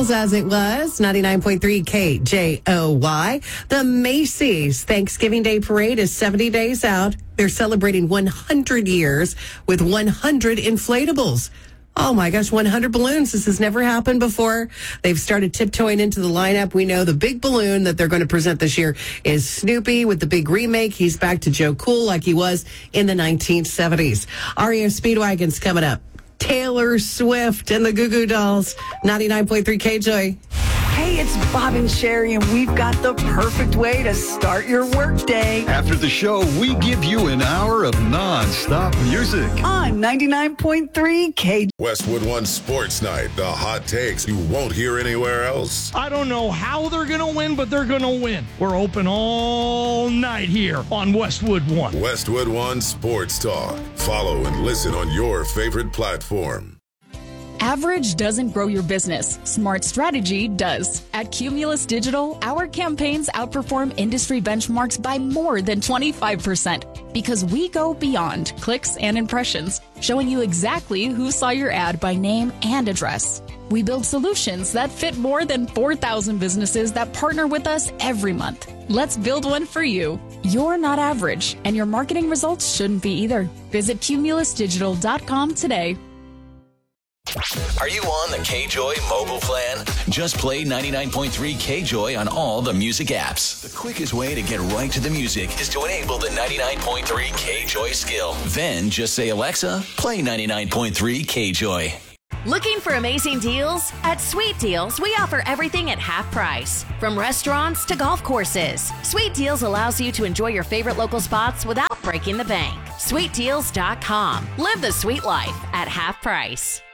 Charles as it was, 99.3 KJOY. The Macy's Thanksgiving Day Parade is 70 days out. They're celebrating 100 years with 100 inflatables. Oh my gosh, 100 balloons. This has never happened before. They've started tiptoeing into the lineup. We know the big balloon that they're going to present this year is Snoopy with the big remake. He's back to Joe Cool like he was in the 1970s. REO Speedwagon's coming up. Taylor Swift and the Goo Goo Dolls, 99.3 KJOY. Hey, it's Bob and Sherry, and we've got the perfect way to start your workday. After the show, we give you an hour of non-stop music. On 99.3 KJOY. Westwood One Sports Night, the hot takes you won't hear anywhere else. I don't know how they're going to win, but they're going to win. We're open all night here on Westwood One. Westwood One Sports Talk. Follow and listen on your favorite platform. Average doesn't grow your business. Smart strategy does. At Cumulus Digital, our campaigns outperform industry benchmarks by more than 25% because we go beyond clicks and impressions, showing you exactly who saw your ad by name and address. We build solutions that fit more than 4,000 businesses that partner with us every month. Let's build one for you. You're not average, and your marketing results shouldn't be either. Visit cumulusdigital.com today. Are you on the KJOY mobile plan? Just play 99.3 KJOY on all the music apps. The quickest way to get right to the music is to enable the 99.3 KJOY skill. Then just say, Alexa, play 99.3 KJOY. Looking for amazing deals? At Sweet Deals, we offer everything at half price. From restaurants to golf courses, Sweet Deals allows you to enjoy your favorite local spots without breaking the bank. SweetDeals.com. Live the sweet life at half price.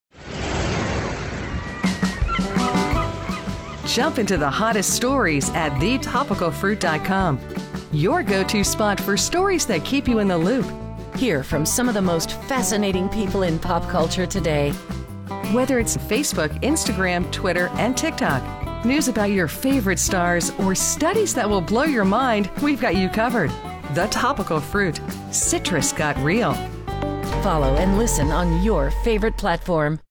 Jump into the hottest stories at thetopicalfruit.com. Your go-to spot for stories that keep you in the loop. Hear from some of the most fascinating people in pop culture today. Whether it's Facebook, Instagram, Twitter, and TikTok, news about your favorite stars, or studies that will blow your mind, we've got you covered. The Topical Fruit. Citrus got real. Follow and listen on your favorite platform.